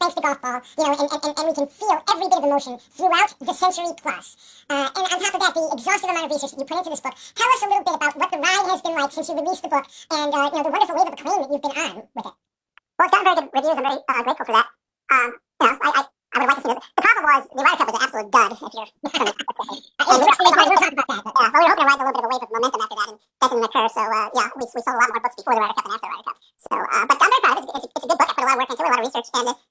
thanks to golf ball, and we can feel every bit of emotion throughout the century plus. And on top of that, the exhaustive amount of research that you put into this book. Tell us a little bit about what the ride has been like since you released the book, and the wonderful wave of acclaim that you've been on with it. Well, it's gotten very good reviews. I'm very grateful for that. I would like to see it. The problem was the Ryder Cup was an absolute dud. If you're, we'll talk about that. Well, we were hoping to ride a little bit of a wave of momentum after that, and that didn't occur. So, we sold a lot more books before the Ryder Cup and after the Ryder Cup. So, but I'm very proud. It's a good book. I put a lot of work into it, a lot of research, and